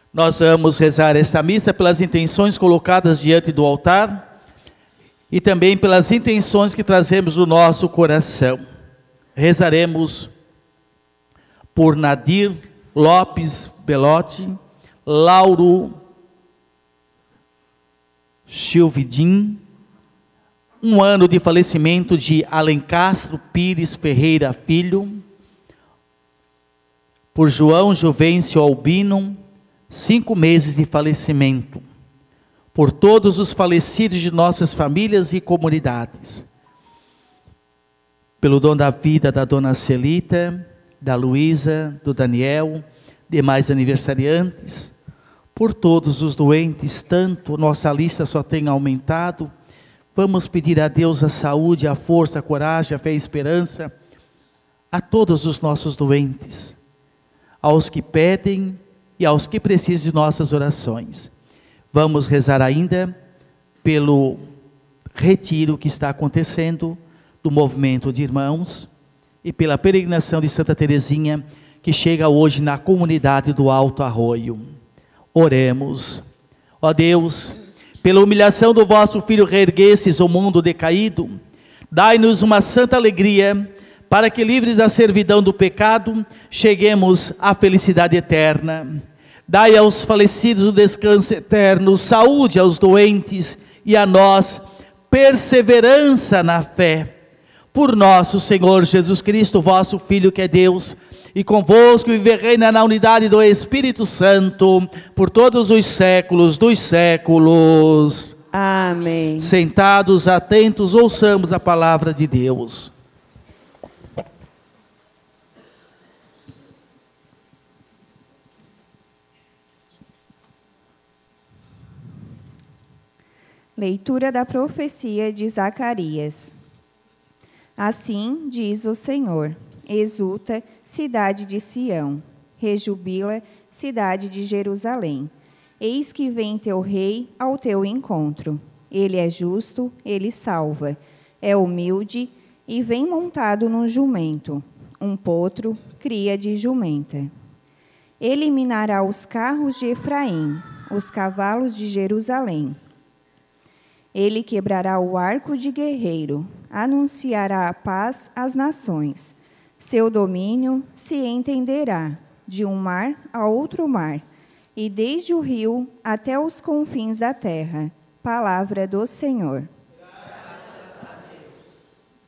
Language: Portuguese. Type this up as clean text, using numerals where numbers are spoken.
Nós vamos rezar esta missa pelas intenções colocadas diante do altar e também pelas intenções que trazemos no nosso coração. Rezaremos por Nadir Lopes Belotti, Lauro Chilvidim, um ano de falecimento de Alencastro Pires Ferreira Filho, por João Juvencio Albino, 5 meses de falecimento, por todos os falecidos de nossas famílias e comunidades, pelo dom da vida da dona Celita, da Luísa, do Daniel, demais aniversariantes, por todos os doentes, tanto nossa lista só tem aumentado. Vamos pedir a Deus a saúde, a força, a coragem, a fé e a esperança a todos os nossos doentes, aos que pedem e aos que precisam de nossas orações. Vamos rezar ainda pelo retiro que está acontecendo do movimento de irmãos e pela peregrinação de Santa Teresinha, que chega hoje na comunidade do Alto Arroio. Oremos. Ó Deus, pela humilhação do vosso Filho reerguestes o mundo decaído, dai-nos uma santa alegria, para que, livres da servidão do pecado, cheguemos à felicidade eterna. Dai aos falecidos o descanso eterno, saúde aos doentes e a nós perseverança na fé. Por nosso Senhor Jesus Cristo, vosso Filho, que é Deus, e convosco vive e reina na unidade do Espírito Santo, por todos os séculos dos séculos. Amém. Sentados, atentos, ouçamos a palavra de Deus. Leitura da profecia de Zacarias. Assim diz o Senhor: exulta, cidade de Sião, rejubila, cidade de Jerusalém. Eis que vem teu rei ao teu encontro. Ele é justo, ele salva. É humilde e vem montado num jumento, um potro, cria de jumenta. Eliminará os carros de Efraim, os cavalos de Jerusalém. Ele quebrará o arco de guerreiro, anunciará a paz às nações. Seu domínio se estenderá de um mar a outro mar, e desde o rio até os confins da terra. Palavra do Senhor.